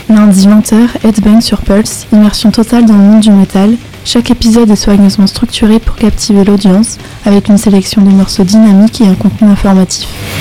Lundi 20h, Headbang sur Pulse, immersion totale dans le monde du métal. Chaque épisode est soigneusement structuré pour captiver l'audience, avec une sélection de morceaux dynamiques et un contenu informatif.